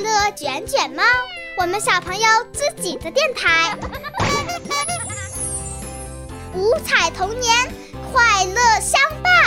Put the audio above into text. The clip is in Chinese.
乐卷卷猫，我们小朋友自己的电台。五彩童年，快乐相伴。